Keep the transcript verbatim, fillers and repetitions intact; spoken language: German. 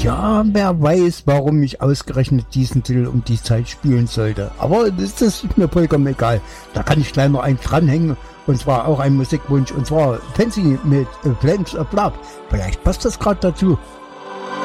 Ja, wer weiß, warum ich ausgerechnet diesen Titel um die Zeit spielen sollte. Aber das, das ist mir vollkommen egal. Da kann ich gleich noch einen dranhängen. Und zwar auch ein Musikwunsch. Und zwar Fancy mit äh, Flames of Love. Vielleicht passt das gerade dazu.